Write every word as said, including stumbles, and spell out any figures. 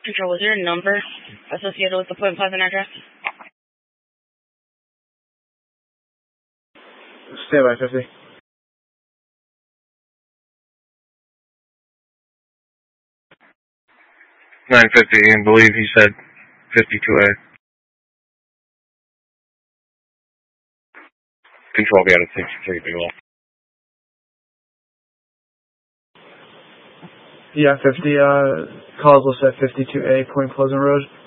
Control, was there a number associated with the Point Pleasant address? Stand by fifty. nine fifty, and believe he said fifty-two A. Control, we had a sixty-three Bigelow. Yeah, fifty, uh, calls listed at fifty-two A, Point Pleasant Road.